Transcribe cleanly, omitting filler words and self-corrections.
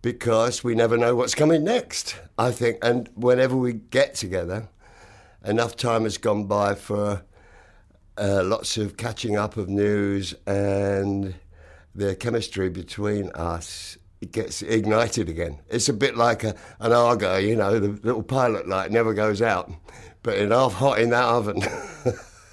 because we never know what's coming next, I think. And whenever we get together, enough time has gone by for lots of catching up of news, and the chemistry between us, it gets ignited again. It's a bit like an Argo, the little pilot light never goes out, but enough hot in that oven.